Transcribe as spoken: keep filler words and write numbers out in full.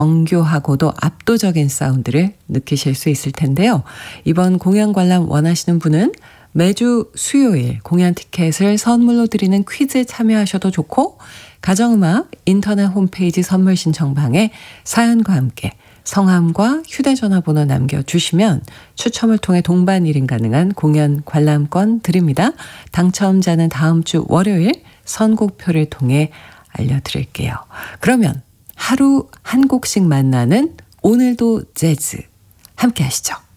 정교하고도 압도적인 사운드를 느끼실 수 있을 텐데요. 이번 공연 관람 원하시는 분은 매주 수요일 공연 티켓을 선물로 드리는 퀴즈에 참여하셔도 좋고, 가정음악 인터넷 홈페이지 선물 신청방에 사연과 함께 성함과 휴대전화번호 남겨주시면 추첨을 통해 동반 일 인 가능한 공연 관람권 드립니다. 당첨자는 다음 주 월요일 선곡표를 통해 알려드릴게요. 그러면 하루 한 곡씩 만나는 오늘도 재즈 함께 하시죠.